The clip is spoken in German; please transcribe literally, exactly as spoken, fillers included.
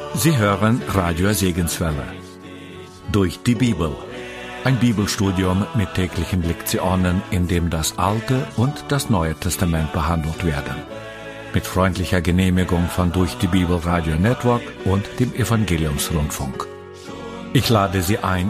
Sie hören Radio Segenswelle. Durch die Bibel. Ein Bibelstudium mit täglichen Lektionen, in dem das Alte und das Neue Testament behandelt werden. Mit freundlicher Genehmigung von Durch die Bibel Radio Network und dem Evangeliumsrundfunk. Ich lade Sie ein,